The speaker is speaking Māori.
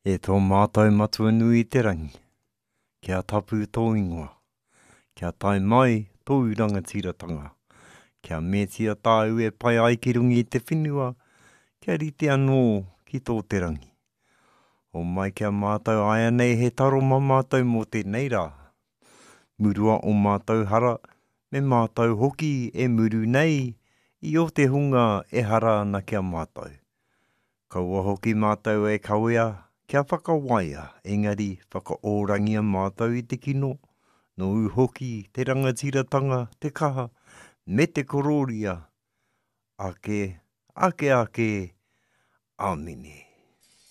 E tō mātou matua nui I te rangi, kia tapu tō ingoa, kia tai mai tō rangatiratanga, kia metia tāu e pai ai ki rungi I te whenua, kia rite anō ki tō te rangi. O mai kia mātou aia nei he taro mā mātou mō tēnei rā. Murua o mātou hara, me mātou hoki e muru nei, I o te hunga e hara ana kia mātou. Kaua hoki mātou e kawea, kia whakawaia, engari whakaorangia mātou I te kino, no hoki te rangatiratanga, te kaha, me te kororia, ake, amine.